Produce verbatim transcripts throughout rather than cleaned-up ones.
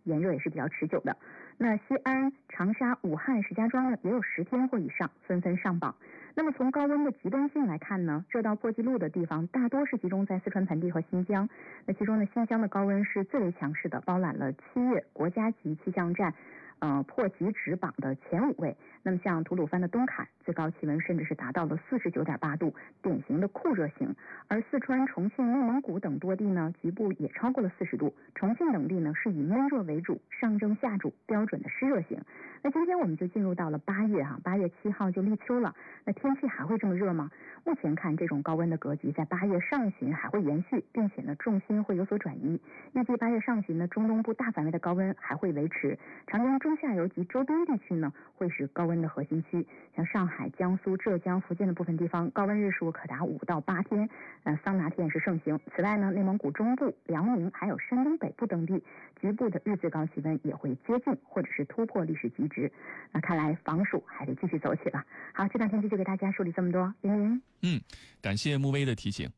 炎热也是比较持久的。那西安、长沙、武汉、石家庄呢，也有十天或以上，纷纷上榜。那么从高温的极端性来看呢，热到破纪录的地方大多是集中在四川盆地和新疆。那其中呢，新疆的高温是最为强势的，包揽了七月国家级气象站呃破极值榜的前五位。那么像吐鲁番的东坎，最高气温甚至是达到了四十九点八度，典型的酷热型。而四川、重庆、内蒙古等多地呢，局部也超过了四十度。重庆等地呢是以闷热为主，上蒸下煮，标准的湿热型。那今天我们就进入到了八月哈，八月七号就立秋了。那天气还会这么热吗？目前看，这种高温的格局在八月上旬还会延续，并且呢重心会有所转移。预计八月上旬呢，中东部大范围的高温还会维持，长江中下游及周边地区呢会是高温的核心区，像上海、江苏、浙江、福建的部分地方，高温日数可达五到八天，呃，桑拿天是盛行。此外呢，内蒙古中部、辽宁还有山东北部等地，局部的日最高气温也会接近或者是突破历史极值。那看来防暑还得继续走起了。好，这段天气就给大家梳理这么多。玲玲， 嗯，感谢穆威的提醒。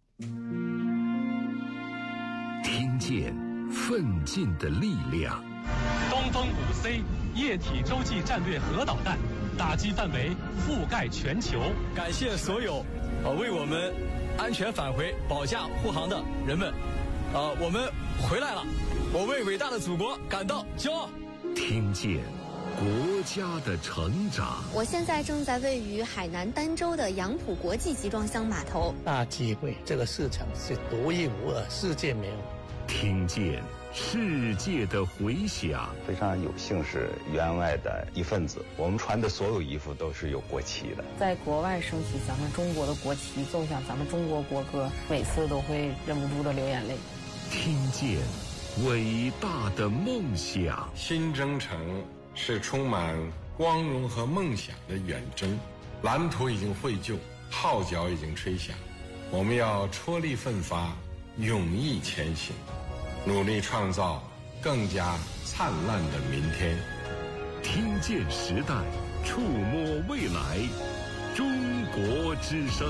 听见奋进的力量。 东风 五 C 液体洲际战略核导弹打击范围覆盖全球。 感谢所有呃为我们安全返回保驾护航的人们，呃，我们回来了，我为伟大的祖国感到骄傲。 听见国家的成长。 我现在正在位于海南儋州的杨浦国际集装箱码头。 大机会，这个市场是独一无二，世界没有。 听见世界的回响。 非常有幸是员外的一份子，我们穿的所有衣服都是有国旗的。 在国外升起咱们中国的国旗，奏响咱们中国国歌，每次都会忍不住的流眼泪。 听见伟大的梦想。 新征程是充满光荣和梦想的远征，蓝图已经绘就，号角已经吹响，我们要踔厉奋发，勇毅前行，努力创造更加灿烂的明天。 听见时代，触摸未来，中国之声。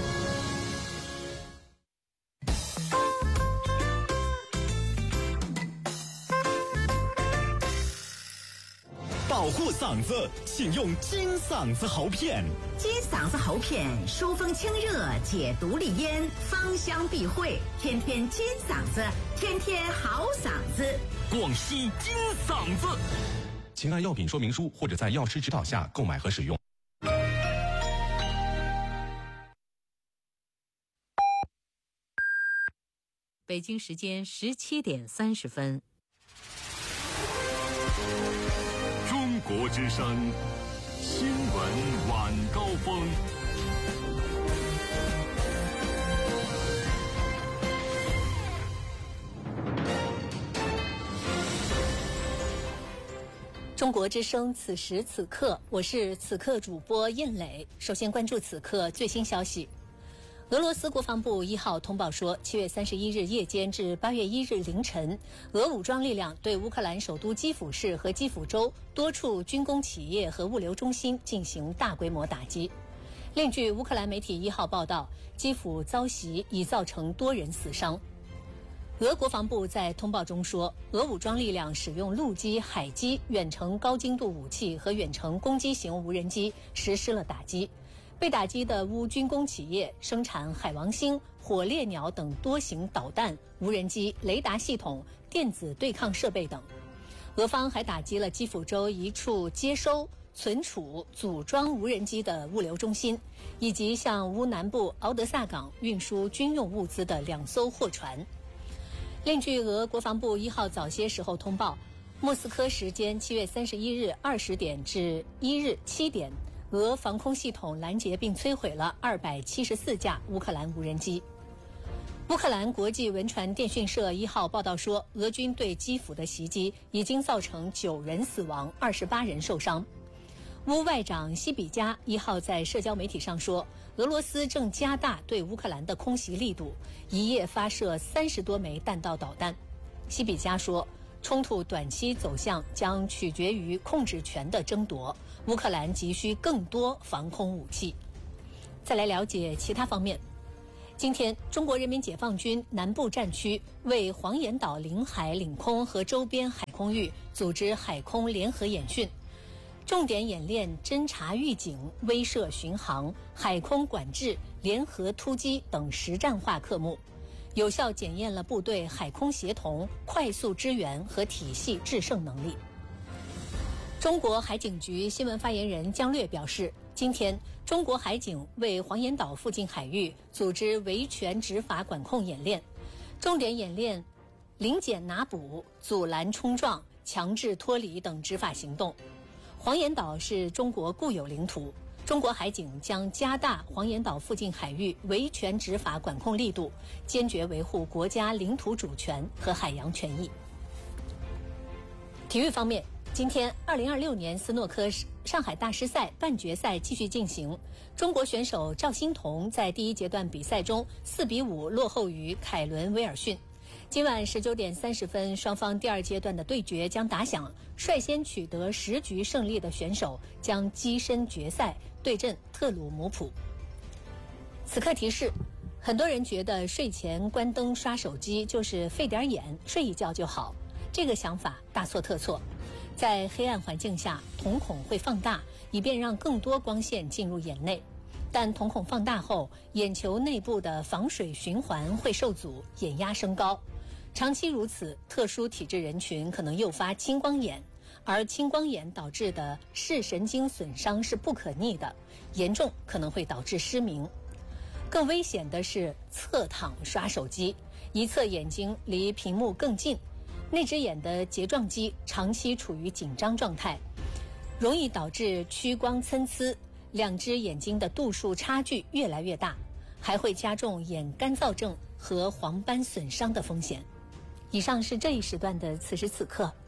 保护嗓子，请用金嗓子喉片。 金嗓子喉片疏风清热，解毒利咽，芳香避秽，天天金嗓子，天天好嗓子。 广西金嗓子。 请按药品说明书或者在药师指导下购买和使用。 北京时间十七点三十分。 中国之声新闻晚高峰。 中国之声此时此刻，我是此刻主播印磊。首先关注此刻最新消息。俄罗斯国防部一号通报说，七月三十一日夜间至八月一日凌晨，俄武装力量对乌克兰首都基辅市和基辅州多处军工企业和物流中心进行大规模打击。另据乌克兰媒体一号报道，基辅遭袭已造成多人死伤。俄国防部在通报中说，俄武装力量使用陆基、海基、远程高精度武器和远程攻击型无人机实施了打击。被打击的乌军工企业生产海王星、火烈鸟等多型导弹、无人机、雷达系统、电子对抗设备等。俄方还打击了基辅州一处接收、存储、组装无人机的物流中心，以及向乌南部敖德萨港运输军用物资的两艘货船。另据俄国防部一号早些时候通报，莫斯科时间七月三十一日二十点至一日七点，俄防空系统拦截并摧毁了二百七十四架乌克兰无人机。乌克兰国际文传电讯社一号报道说，俄军对基辅的袭击已经造成九人死亡，二十八人受伤。乌外长西比加一号在社交媒体上说，俄罗斯正加大对乌克兰的空袭力度，一夜发射三十多枚弹道导弹。西比加说，冲突短期走向将取决于控制权的争夺，乌克兰急需更多防空武器。再来了解其他方面。今天，中国人民解放军南部战区为黄岩岛领海、领空和周边海空域组织海空联合演训，重点演练侦察预警、威慑巡航、海空管制、联合突击等实战化科目，有效检验了部队海空协同、快速支援和体系制胜能力。中国海警局新闻发言人姜略表示，今天中国海警为黄岩岛附近海域组织维权执法管控演练，重点演练临检拿捕、阻拦冲撞、强制脱离等执法行动。黄岩岛是中国固有领土，中国海警将加大黄岩岛附近海域维权执法管控力度，坚决维护国家领土主权和海洋权益。体育方面，今天二零二六年斯诺克上海大师赛半决赛继续进行，中国选手赵欣彤在第一阶段比赛中四比五落后于凯伦威尔逊。今晚十九点三十分，双方第二阶段的对决将打响，率先取得十局胜利的选手将跻身决赛，对阵特鲁姆普。此刻提示，很多人觉得睡前关灯刷手机就是费点眼，睡一觉就好，这个想法大错特错。在黑暗环境下，瞳孔会放大，以便让更多光线进入眼内。但瞳孔放大后，眼球内部的防水循环会受阻，眼压升高。长期如此，特殊体质人群可能诱发青光眼，而青光眼导致的视神经损伤是不可逆的，严重可能会导致失明。更危险的是侧躺刷手机，一侧眼睛离屏幕更近，那只眼的睫状肌长期处于紧张状态，容易导致屈光参差，两只眼睛的度数差距越来越大，还会加重眼干燥症和黄斑损伤的风险。以上是这一时段的此时此刻，